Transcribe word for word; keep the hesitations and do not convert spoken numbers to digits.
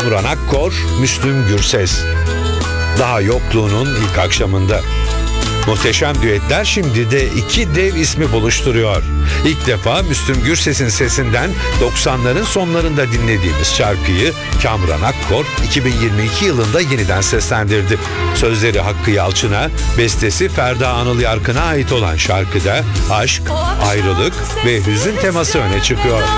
Kamuran Akkor, Müslüm Gürses. Daha yokluğunun ilk akşamında. Muhteşem düetler şimdi de iki dev ismi buluşturuyor. İlk defa Müslüm Gürses'in sesinden doksanların sonlarında dinlediğimiz şarkıyı Kamuran Akkor iki bin yirmi iki yılında yeniden seslendirdi. Sözleri Hakkı Yalçın'a, bestesi Ferda Anıl Yarkın'a ait olan şarkıda aşk, ayrılık ve hüzün teması öne çıkıyor.